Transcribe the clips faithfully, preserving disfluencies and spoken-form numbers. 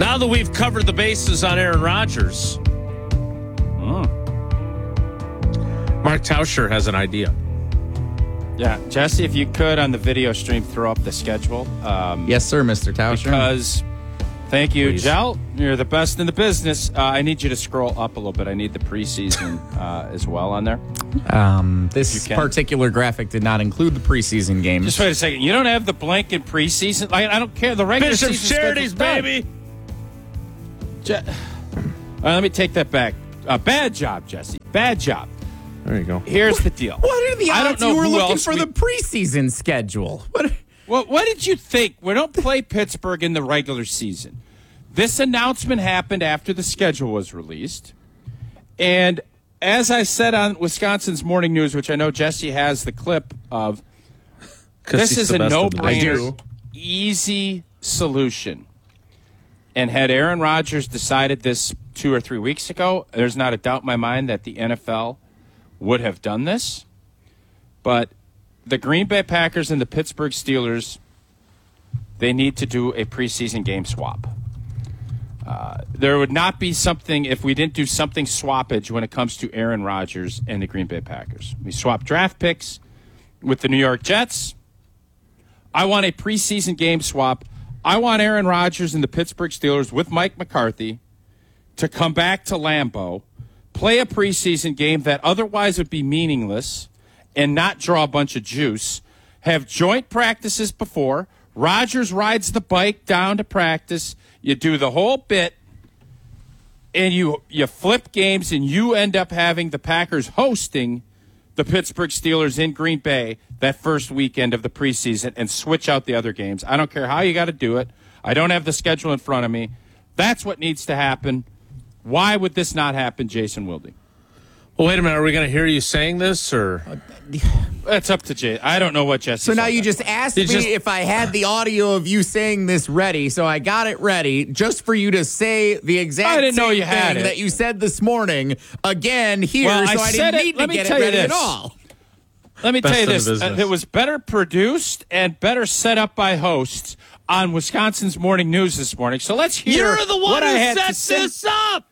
Now that we've covered the bases on Aaron Rodgers, Mm. Mark Tauscher has an idea. Yeah, Jesse, if you could on the video stream throw up the schedule. Um, Yes, sir, Mister Tauscher. Because, thank you, Please. Jel. You're the best in the business. Uh, I need you to scroll up a little bit. I need the preseason uh, as well on there. Um, If this you can. particular graphic did not include the preseason games. Just wait a second. You don't have the blanket preseason. I, I don't care. The regular Bishop's season Charities, schedule's done. baby. Je- All right, let me take that back. Uh, bad job, Jesse. Bad job. There you go. Here's the deal. What are the I don't odds know you were who looking else for we- the preseason schedule? What? Well, what did you think? We don't play Pittsburgh in the regular season. This announcement happened after the schedule was released. And as I said on Wisconsin's Morning News, which I know Jesse has the clip of, this he's is the a best of the best. no-brainer, easy solution. And had Aaron Rodgers decided this two or three weeks ago, there's not a doubt in my mind that the N F L would have done this. But the Green Bay Packers and the Pittsburgh Steelers, they need to do a preseason game swap. Uh, there would not be something if we didn't do something swappage when it comes to Aaron Rodgers and the Green Bay Packers. We swap draft picks with the New York Jets. I want a preseason game swap. I want Aaron Rodgers and the Pittsburgh Steelers with Mike McCarthy to come back to Lambeau, play a preseason game that otherwise would be meaningless and not draw a bunch of juice, have joint practices before. Rodgers rides the bike down to practice. You do the whole bit, and you you flip games, and you end up having the Packers hosting the Pittsburgh Steelers in Green Bay that first weekend of the preseason and switch out the other games. I don't care how you got to do it. I don't have the schedule in front of me. That's what needs to happen. Why would this not happen, Jason Wilde? Well, wait a minute. Are we going to hear you saying this, or That's up to Jay. I don't know what Jesse. So now saw you that. just asked You me just- if I had the audio of you saying this ready, so I got it ready just for you to say the exact I didn't know same you had thing it. that you said this morning again here, Well, so I I, said didn't it. need Let to me get it tell you ready at this. all. Let me Best tell you in the this. Uh, business. it was better produced and better set up by hosts on Wisconsin's Morning News this morning. So let's hear you're the one what I who had set to say. this up?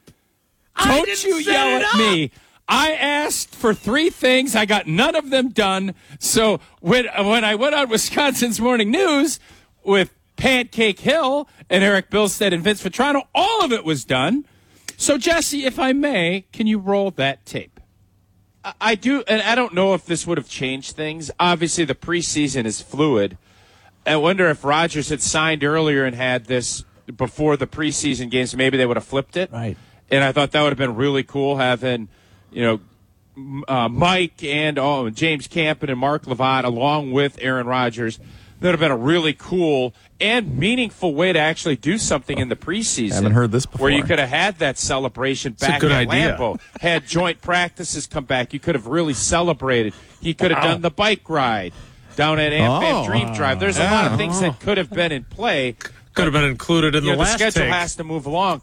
I Don't didn't you set yell it at up. me. I asked for three things. I got none of them done. So when when I went on Wisconsin's Morning News with Pancake Hill and Eric Bilstead and Vince Vitrano, all of it was done. So, Jesse, if I may, can you roll that tape? I, I do, and I don't know if this would have changed things. Obviously, the preseason is fluid. I wonder if Rodgers had signed earlier and had this before the preseason games, maybe they would have flipped it. Right. And I thought that would have been really cool having, you know, m- uh, Mike and oh, James Campen and Mark Levant along with Aaron Rodgers. That would have been a really cool and meaningful way to actually do something in the preseason. Haven't heard this before. Where you could have had that celebration a back good at idea. Lambeau. Had joint practices come back. You could have really celebrated. He could have done the bike ride down at AmFam Oh. Dream Drive. There's a lot of things that could have been in play. Could have been included in You the know, the last schedule take. has to move along.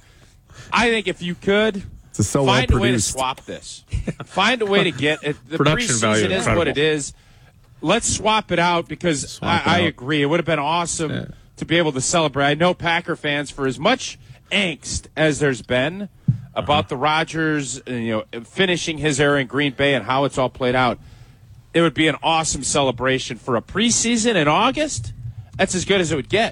I think if you could It's so find a way to well-produced. swap this, find a way to get it. The Production value preseason is incredible. what it is. Let's swap it out because Swap it I, I out. agree. It would have been awesome to be able to celebrate. I know Packer fans, for as much angst as there's been about Uh-huh. the Rodgers, uh, you know, finishing his era in Green Bay and how it's all played out, it would be an awesome celebration for a preseason in August. That's as good as it would get.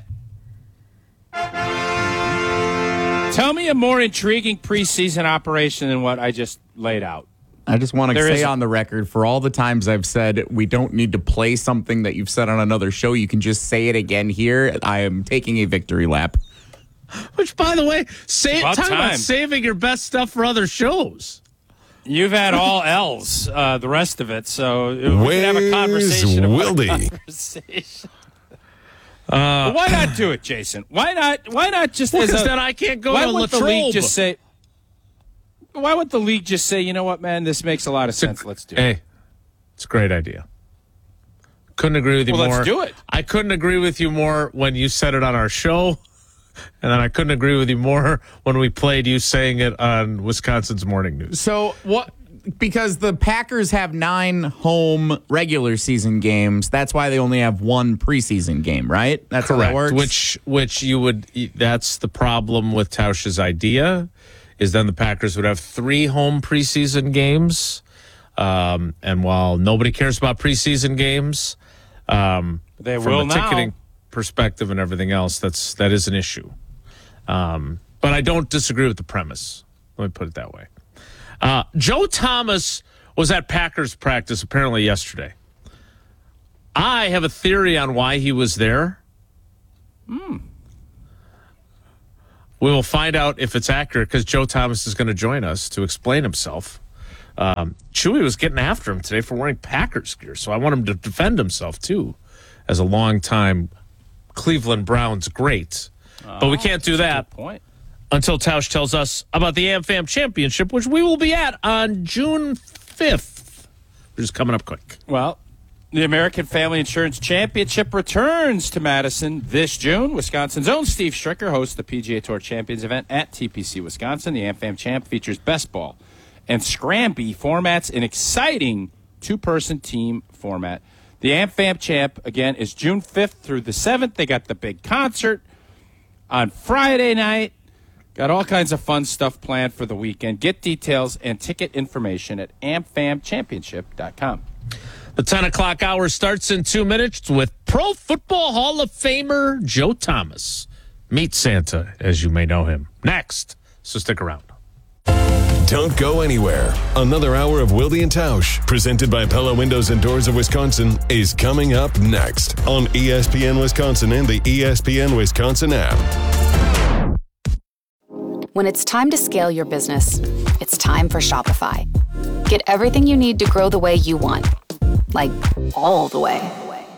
Tell me a more intriguing preseason operation than what I just laid out. I just want to There say isn't. on the record, for all the times I've said we don't need to play something that you've said on another show, you can just say it again here. I am taking a victory lap. Which, by the way, save, About talk about time. saving your best stuff for other shows. You've had all L's, uh, the rest of it, so we can have a conversation. about a Wildy? conversation. Uh, why not do it, Jason? Why not? Why not just as Because a, then I can't go why to would the Latrobe. league just say? Why would the league just say, you know what, man, this makes a lot of sense. Let's do it. Hey, it's a great idea. Couldn't agree with you Well, more. let's do it. I couldn't agree with you more when you said it on our show, and then I couldn't agree with you more when we played you saying it on Wisconsin's Morning News. So what? because the Packers have nine home regular season games. That's why they only have one preseason game, right? That's Correct. how that works. Which, which you would. That's the problem with Tausch's idea, is then the Packers would have three home preseason games, um, and while nobody cares about preseason games, um, They from will a now. ticketing perspective and everything else, that's that is an issue. Um, but I don't disagree with the premise. Let me put it that way. Uh, Joe Thomas was at Packers practice apparently yesterday. I have a theory on why he was there. Hmm. We will find out if it's accurate because Joe Thomas is going to join us to explain himself. Um, Chewy was getting after him today for wearing Packers gear, so I want him to defend himself too as a longtime Cleveland Browns great. Oh, but we can't do that point. until Tausch tells us about the AmFam Championship, which we will be at on June fifth, which is coming up quick. Well, the American Family Insurance Championship returns to Madison this June. Wisconsin's own Steve Stricker hosts the P G A Tour Champions event at T P C Wisconsin. The AmFam Champ features best ball and Scramby formats, an exciting two-person team format. The AmFam Champ, again, is June fifth through the seventh. They got the big concert on Friday night. Got all kinds of fun stuff planned for the weekend. Get details and ticket information at am fam championship dot com. The ten o'clock hour starts in two minutes with Pro Football Hall of Famer Joe Thomas. Meet Santa, as you may know him. Next, so stick around. Don't go anywhere. Another hour of Wilde and Tausch, presented by Pella Windows and Doors of Wisconsin, is coming up next on E S P N Wisconsin and the E S P N Wisconsin app. When it's time to scale your business, it's time for Shopify. Get everything you need to grow the way you want. Like, all the way.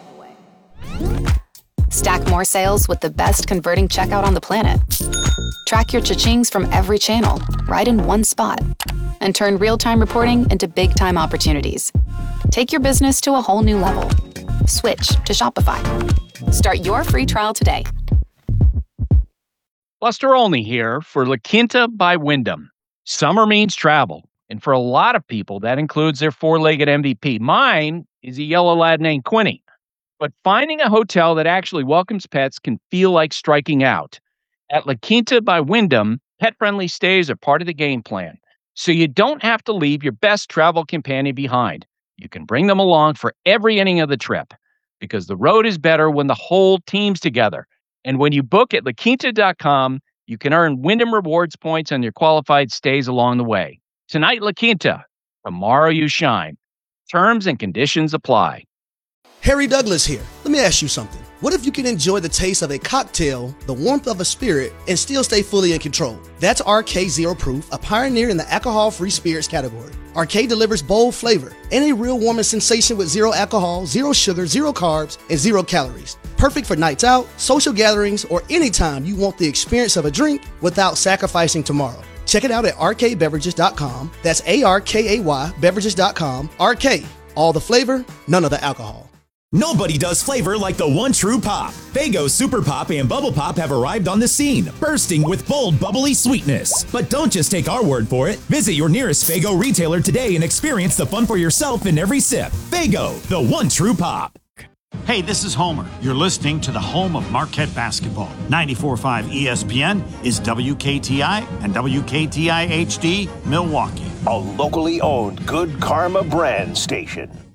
Stack more sales with the best converting checkout on the planet. Track your cha-chings from every channel, right in one spot. And turn real-time reporting into big-time opportunities. Take your business to a whole new level. Switch to Shopify. Start your free trial today. Buster Olney here for La Quinta by Wyndham. Summer means travel, and for a lot of people, that includes their four-legged M V P. Mine is a yellow lad named Quinny. But finding a hotel that actually welcomes pets can feel like striking out. At La Quinta by Wyndham, pet-friendly stays are part of the game plan, so you don't have to leave your best travel companion behind. You can bring them along for every inning of the trip, because the road is better when the whole team's together. And when you book at la quinta dot com, you can earn Wyndham Rewards points on your qualified stays along the way. Tonight, La Quinta. Tomorrow, you shine. Terms and conditions apply. Harry Douglas here. Let me ask you something. What if you can enjoy the taste of a cocktail, the warmth of a spirit, and still stay fully in control? That's R K Zero Proof, a pioneer in the alcohol-free spirits category. R K delivers bold flavor and a real warming sensation with zero alcohol, zero sugar, zero carbs, and zero calories. Perfect for nights out, social gatherings, or anytime you want the experience of a drink without sacrificing tomorrow. Check it out at r k beverages dot com. That's A R K A Y beverages dot com. R K, all the flavor, none of the alcohol. Nobody does flavor like the one true pop. Faygo Super Pop and Bubble Pop have arrived on the scene, bursting with bold, bubbly sweetness. But don't just take our word for it. Visit your nearest Faygo retailer today and experience the fun for yourself in every sip. Faygo, the one true pop. Hey, this is Homer. You're listening to the home of Marquette basketball. ninety-four point five E S P N is W K T I and W K T I H D Milwaukee. A locally owned Good Karma brand station.